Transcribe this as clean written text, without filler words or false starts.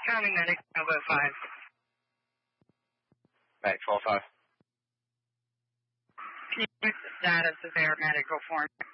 County Medic 1205. Medic 1205. Can you use the status of their medical form?